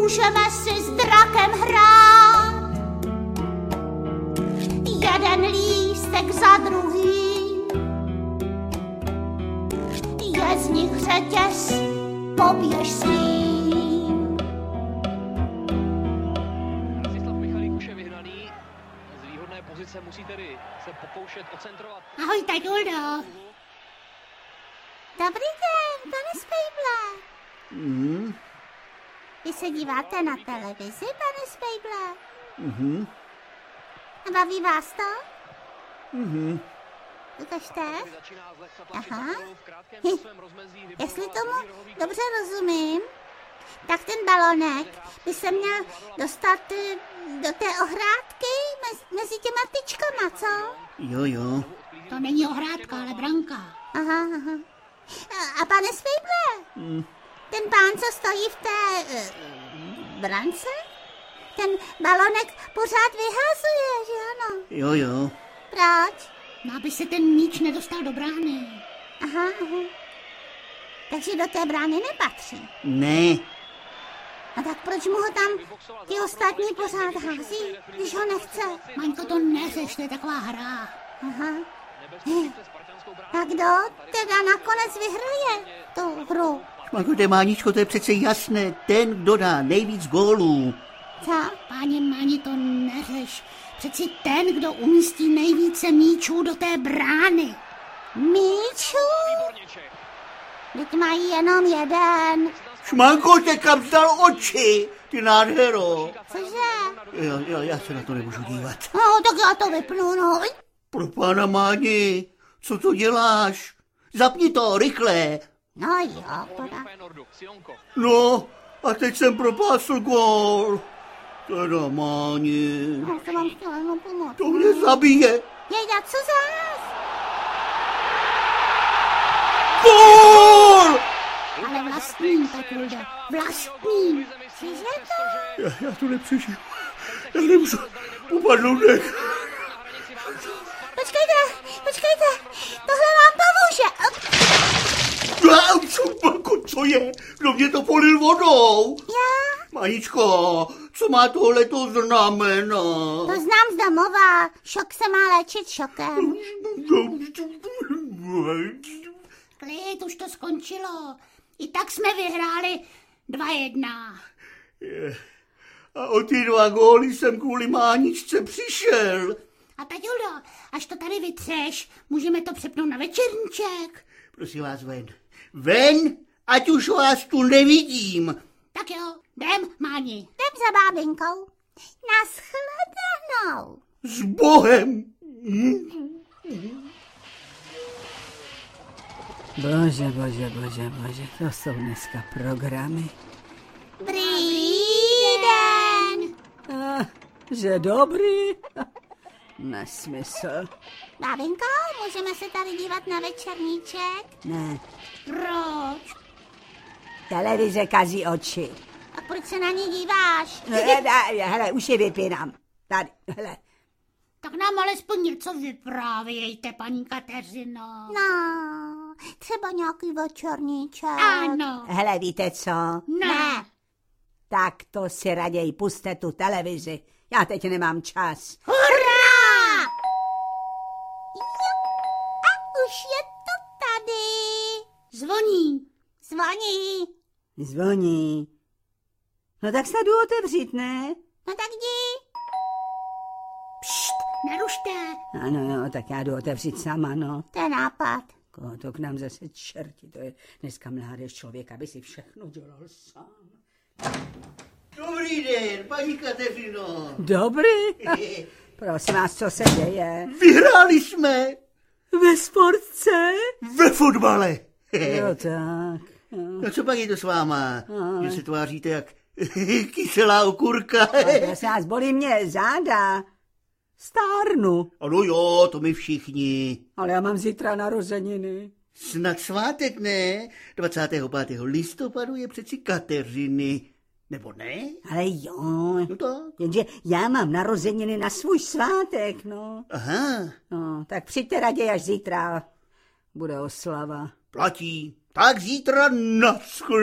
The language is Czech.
můžeme si s drakem hrát. Jeden lístek za druhým, je z nich řetěz, poběž s ním. Rastislav Michalík už je vyhnaný, z výhodné pozice musí tedy se pokoušet ocentrovat. Ahoj, Tajuldo. Dobrý den, pane Spejble. Vy se díváte na televizi, pane Spejble? Baví vás to? Ukažte. Aha. Jestli tomu dobře rozumím, tak ten balonek by se měl dostat do té ohrádky mezi těma tyčkama, co? Jo. To není ohrádka, ale branka. Aha. A pane Spejble, ten pán, co stojí v té brance, ten balonek pořád vyhazuje, že ano? Jo. Proč? No, aby se ten míč nedostal do brány. Aha. Takže do té brány nepatří. Ne. A tak proč mu ho tam ti ostatní pořád hází, když ho nechce? Maňko, to neřeš, to je taková hra. Aha. A kdo teda nakonec vyhraje tu hru? Šmakote, Máničko, to je přece jasné. Ten, kdo dá nejvíc gólů. Co? Páni Máni, to neřeš. Přeci ten, kdo umístí nejvíce míčů do té brány. Míčů? Teď mají jenom jeden. Šmankote, kam vzdal oči, ty nádhero. Cože? Já se na to nemůžu dívat. No, tak já to vypnu, no. Pro pána Máni, co to děláš? Zapni to, rychle. No jo, poda. No, a teď jsem propásl gól. Teda Máni. No, to vám chtěla jenom pomoct. To mě zabije. Jejda, co zás? Gól! Ale vlastním, Tajuldo, vlastním. Cože to? Já to nepřežiju. Já nemůžu upadnout dech. Počkejte, tohle vám pomůže. Co je? Kdo mě to polil vodou? Já? Maničko, co má tohleto znamenat? To znám z domova. Šok se má léčit šokem. Klid, už to skončilo. I tak jsme vyhráli 2-1. A o ty 2 góly jsem kvůli Máničce přišel. A Tajuldo, až to tady vytřeš, můžeme to přepnout na večerníček. Prosím vás, ven. Ven, ať už vás tu nevidím. Tak jo, jdem, Máni. Jdem za bábinkou. Naschledanou. S Bohem. Bože, to jsou dneska programy. Dobrý den. Že dobrý? Nesmysl. Bábinko, můžeme se tady dívat na večerníček? Ne. Proč? Televize kazí oči. A proč se na ní díváš? Hele, už je vypínám. Tady, hele. Tak nám alespoň něco vyprávějte, paní Kateřino. No, třeba nějaký večerníček. Ano. Hele, víte co? Ne. Tak to si raději puste tu televizi. Já teď nemám čas. Hurá! Jo, a už je to tady. Zvoní. No tak se jdu otevřít, ne? No tak jdi. Pšt, nerušte. Ano, tak já jdu otevřít sama, no. To je nápad. To k nám zase čerti, to je dneska mládež člověk, aby si všechno dělal sám. Dobrý den, paní Kateřino. Dobrý? Prosím vás, co se děje? Vyhráli jsme. Ve sportce? Ve fotbale. Jo, tak. No co pak je to s váma? Že se tváříte jak kyselá okurka. Prosím vás, bolí mě záda. Stárnu. Ano jo, to my všichni. Ale já mám zítra narozeniny. Snad svátek, ne? 25. listopadu je přeci Kateřiny. Nebo ne? Ale jo. No tak. Jenže já mám narozeniny na svůj svátek, no. Aha. No, tak přijďte raději, až zítra bude oslava. Platí. Tak zítra naschle.